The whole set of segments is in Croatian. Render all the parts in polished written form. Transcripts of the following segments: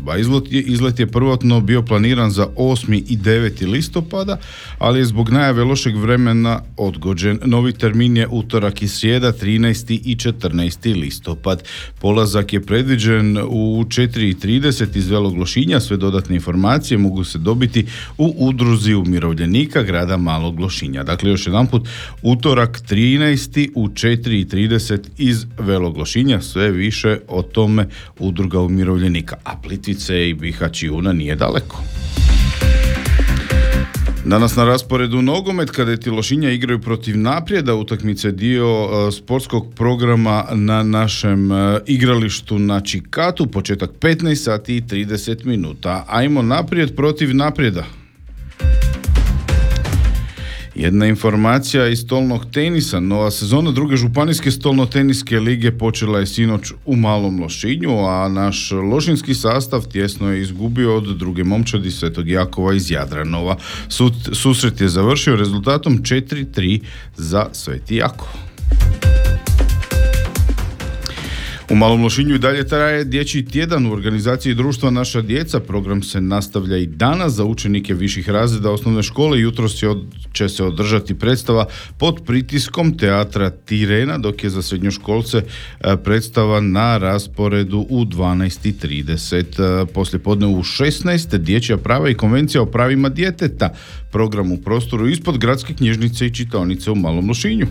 osoba. Izlet je prvotno bio planiran za 8. i 9. listopada, ali je zbog najave lošeg vremena odgođen. Novi termin je utorak i srijeda, 13. i 14. listopad. Polazak je predviđen u 4:30 iz Velog Lošinja. Sve dodatne informacije mogu se dobiti u Udruzi umirovljenika grada Malog Lošinja. Dakle, još jedanput, utorak 13. u 4:30 iz Velog Lošinja. Sve više o tome Udruga umirovljenika. A Plitvice i Bihać i Una nije daleko. Danas na rasporedu nogomet, kadeti Lošinja igraju protiv Naprijeda. Utakmica je dio sportskog programa na našem igralištu na Čikatu. Početak 15 sati i 30 minuta. Ajmo Naprijed protiv Naprijeda. Jedna informacija iz stolnog tenisa. Nova sezona druge županijske stolno-teniske lige počela je sinoć u Malom Lošinju, a naš lošinski sastav tjesno je izgubio od druge momčadi Svetog Jakova iz Jadranova. Susret je završio rezultatom 4:3 za Sveti Jakov. U Malom Lošinju i dalje traje dječji tjedan u organizaciji društva Naša djeca. Program se nastavlja i danas za učenike viših razreda osnovne škole. Jutros će se održati predstava pod pritiskom teatra Tirena, dok je za srednjoškolce predstava na rasporedu u 12:30. Poslijepodne u 16. dječja prava i konvencija o pravima djeteta. Program u prostoru ispod gradske knjižnice i čitaonice u Malom Lošinju.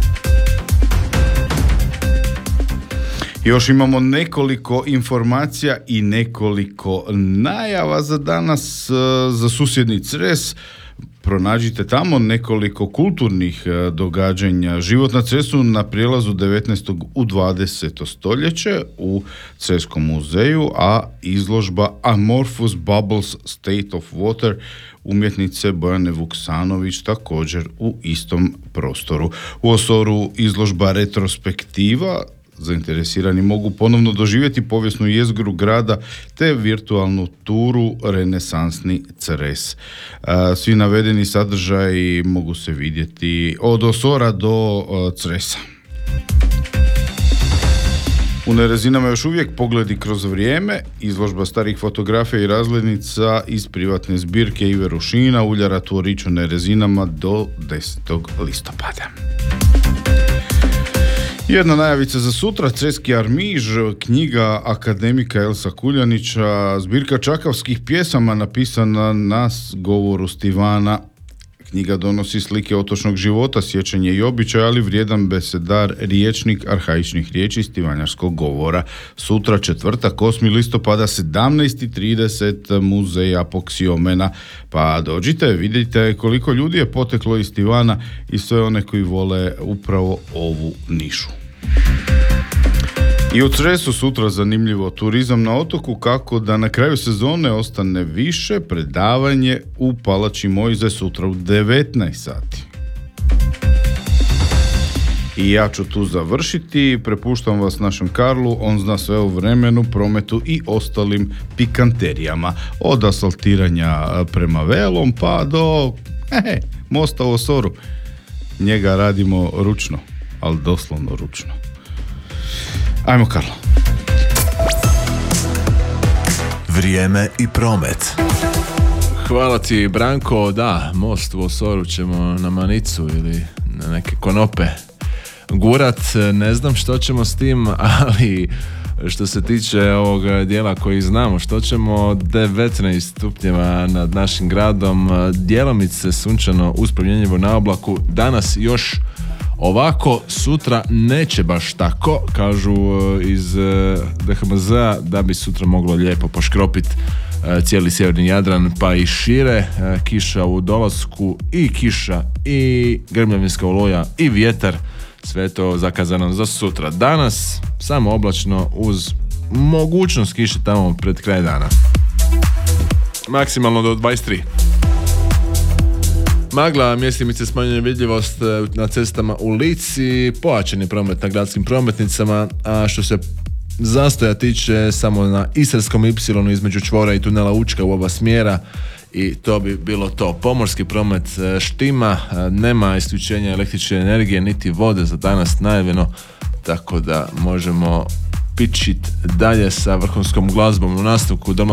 Još imamo nekoliko informacija i nekoliko najava za danas. Za susjedni Cres pronađite tamo nekoliko kulturnih događanja. Život na Cresu na prijelazu 19. u 20. stoljeće u Creskom muzeju, a izložba Amorphous Bubbles State of Water umjetnice Bojane Vuksanović također u istom prostoru. U Osoru izložba retrospektiva. Zainteresirani mogu ponovno doživjeti povijesnu jezgru grada te virtualnu turu Renesansni Cres. Svi navedeni sadržaji mogu se vidjeti od Osora do Cresa. U Nerezinama još uvijek pogledi kroz vrijeme, izložba starih fotografija i razglednica iz privatne zbirke Ive Rušina, uljara Tvorić u Nerezinama do 10. listopada. Jedna najavica za sutra, Creski armiž, knjiga akademika Elsa Kuljanića, zbirka čakavskih pjesama napisana na govoru Stivana. Knjiga donosi slike otočnog života, sjećanje i običaja, ali vrijedan besedar, riječnik arhaičnih riječi stivanjarskog govora. Sutra, četvrtak, 8. listopada, 17:30, muzej Apoksiomena. Pa dođite, vidite koliko ljudi je poteklo iz Stivana i sve one koji vole upravo ovu nišu. I u Cresu sutra zanimljivo, turizam na otoku, kako da na kraju sezone ostane više, predavanje u Palači Mojze sutra u 19 sati. I ja ću tu završiti, prepuštam vas našem Karlu, on zna sve o vremenu, prometu i ostalim pikanterijama. Od asfaltiranja prema Velom pa do mosta u Osoru. Njega radimo ručno, ali doslovno ručno. Ajmo, Karlo. Vrijeme i promet. Hvala ti, Branko. Da, most u Osoru ćemo na manicu ili na neke konope gurat. Ne znam što ćemo s tim, ali što se tiče ovog dijela koji znamo što ćemo, 19 stupnjeva nad našim gradom, djelomice sunčano uz promjenjivo na oblaku. Danas još ovako, sutra neće baš tako, kažu iz DHMZ-a, da bi sutra moglo lijepo poškropiti cijeli sjeverni Jadran pa i šire. Kiša u dolasku i kiša i grmljavinska oluja i vjetar, sve to zakazano za sutra. Danas samo oblačno uz mogućnost kiše tamo pred kraj dana. Maksimalno do 23. Magla, mjestimice, smanjena vidljivost na cestama u Lici, pojačani promet na gradskim prometnicama, a što se zastoja tiče samo na Istarskom Y između čvora i tunela Učka u oba smjera, i to bi bilo to. Pomorski promet štima, nema isključenja električne energije niti vode za danas najavljeno, tako da možemo pičit dalje sa vrhunskom glazbom u nastavku.